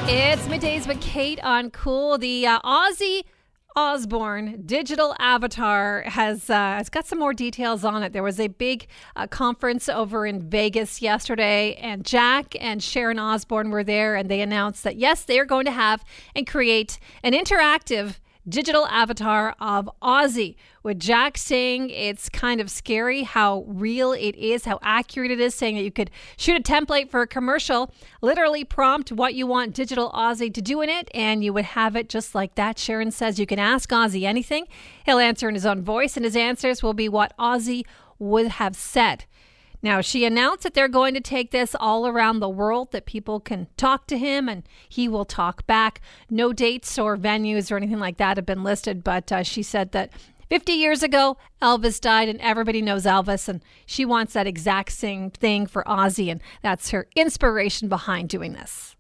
It's Middays with Kate on Cool. The Ozzy Osbourne digital avatar has got some more details on it. There was a big conference over in Vegas yesterday, and Jack and Sharon Osbourne were there, and they announced that, yes, they are going to have and create an interactive digital avatar of Ozzy, with Jack saying it's kind of scary how real it is, how accurate it is, saying that you could shoot a template for a commercial, literally prompt what you want digital Ozzy to do in it, and you would have it just like that. Sharon says you can ask Ozzy anything. He'll answer in his own voice, and his answers will be what Ozzy would have said. Now, she announced that they're going to take this all around the world, that people can talk to him and he will talk back. No dates or venues or anything like that have been listed, but she said that 50 years ago, Elvis died and everybody knows Elvis, and she wants that exact same thing for Ozzy, and that's her inspiration behind doing this.